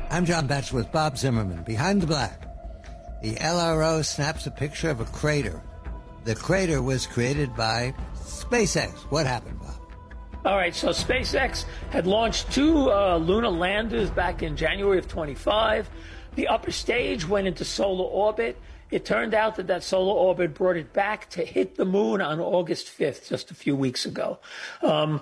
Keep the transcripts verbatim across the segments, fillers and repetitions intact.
I'm John Batchelor with Bob Zimmerman. Behind the Black, the L R O snaps a picture of a crater. The crater was created by SpaceX. What happened, Bob? All right, so SpaceX had launched two uh, lunar landers back in January of twenty-five. The upper stage went into solar orbit. It turned out that that solar orbit brought it back to hit the moon on August fifth, just a few weeks ago. Um,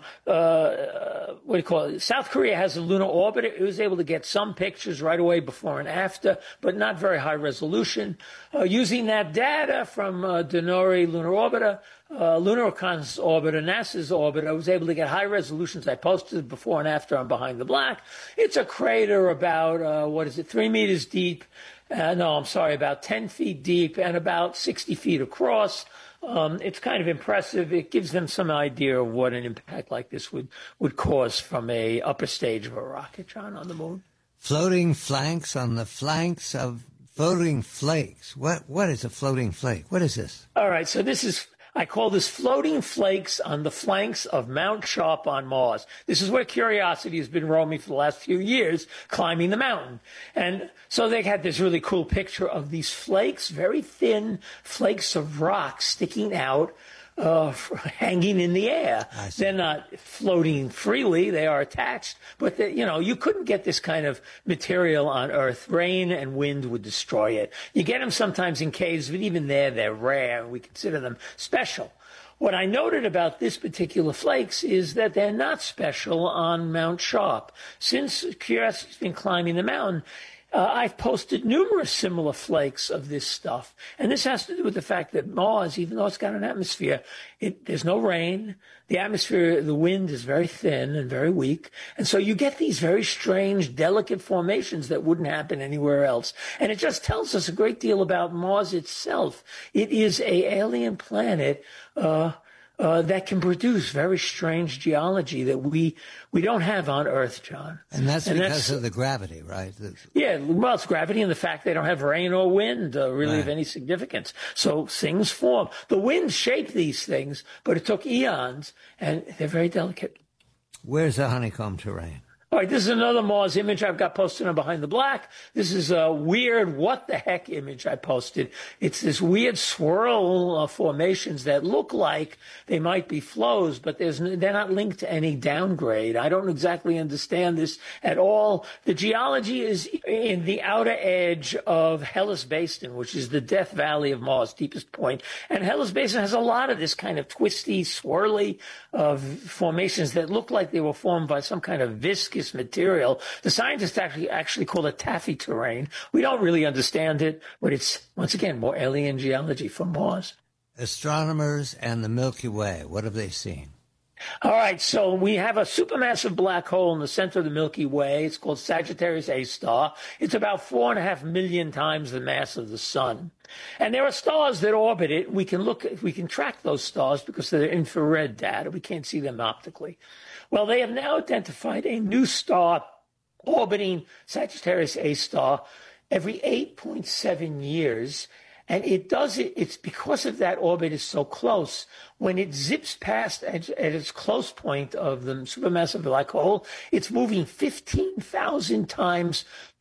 uh, what do you call it? South Korea has a lunar orbiter. It was able to get some pictures right away before and after, but not very high resolution. Uh, using that data from uh, Denori Lunar Orbiter, uh, Lunar Reconnaissance Orbiter, NASA's orbiter, I was able to get high resolutions. I posted before and after on Behind the Black. It's a crater about, uh, what is it, three meters deep. Uh, no, I'm sorry, about ten feet deep and about sixty feet across. Um, it's kind of impressive. It gives them some idea of what an impact like this would, would cause from a upper stage of a rocket, John, on the moon. Floating flanks on the flanks of floating flakes. What What is a floating flake? What is this? All right, so this is... I call this floating flakes on the flanks of Mount Sharp on Mars. This is where Curiosity has been roaming for the last few years, climbing the mountain. And so they had this really cool picture of these flakes, very thin flakes of rock sticking out, uh, hanging in the air. They're not floating freely. They are attached. But, they, you know, you couldn't get this kind of material on Earth. Rain and wind would destroy it. You get them sometimes in caves, but even there, they're rare. We consider them special. What I noted about this particular flakes is that they're not special on Mount Sharp. Since Curiosity's been climbing the mountain, Uh, I've posted numerous similar flakes of this stuff. And this has to do with the fact that Mars, even though it's got an atmosphere, it, there's no rain. The atmosphere, the wind is very thin and very weak. And so you get these very strange, delicate formations that wouldn't happen anywhere else. And it just tells us a great deal about Mars itself. It is a alien planet, uh, Uh, that can produce very strange geology that we we don't have on Earth, John. And that's and because that's, of the gravity, right? Yeah, well, it's gravity and the fact they don't have rain or wind uh, really right. of any significance. So things form. The winds shape these things, but it took eons, and they're very delicate. Where's the honeycomb terrain? All right, this is another Mars image I've got posted on Behind the Black. This is a weird what the heck image I posted. It's this weird swirl of formations that look like they might be flows, but there's they're not linked to any downgrade. I don't exactly understand this at all. The geology is in the outer edge of Hellas Basin, which is the Death Valley of Mars, deepest point. And Hellas Basin has a lot of this kind of twisty, swirly of formations that look like they were formed by some kind of viscous material. The scientists actually actually call it taffy terrain. We don't really understand it, but it's, once again, more alien geology from Mars. Astronomers and the Milky Way, what have they seen? All right, so we have a supermassive black hole in the center of the Milky Way. It's called Sagittarius A star. It's about four and a half million times the mass of the sun. And there are stars that orbit it. We can look, we can track those stars because they're infrared data. We can't see them optically. Well, they have now identified a new star orbiting Sagittarius A star every eight point seven years. And it does it, it's because of that orbit is so close. When it zips past at, at its close point of the supermassive black hole, it's moving fifteen thousand times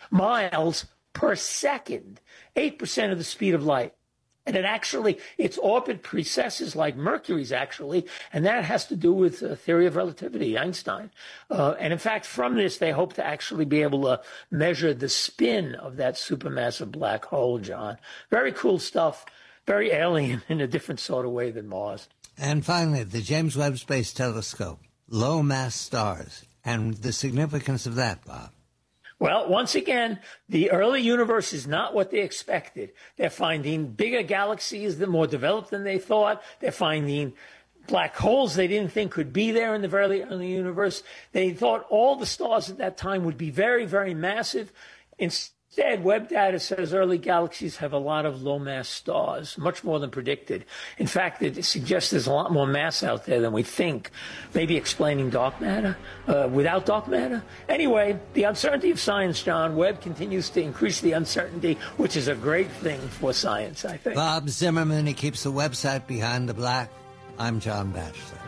miles per second, eight percent of the speed of light. And it actually, its orbit precesses like Mercury's actually, and that has to do with the theory of relativity, Einstein. Uh, and in fact, from this, they hope to actually be able to measure the spin of that supermassive black hole, John. Very cool stuff, very alien in a different sort of way than Mars. And finally, the James Webb Space Telescope, low mass stars, and the significance of that, Bob. Well, once again, the early universe is not what they expected. They're finding bigger galaxies that are more developed than they thought. They're finding black holes they didn't think could be there in the very early universe. They thought all the stars at that time would be very, very massive. Instead, Webb data says early galaxies have a lot of low-mass stars, much more than predicted. In fact, it suggests there's a lot more mass out there than we think, maybe explaining dark matter uh, without dark matter. Anyway, the uncertainty of science, John, Webb continues to increase the uncertainty, which is a great thing for science, I think. Bob Zimmerman, he keeps the website Behind the Black. I'm John Batchelor.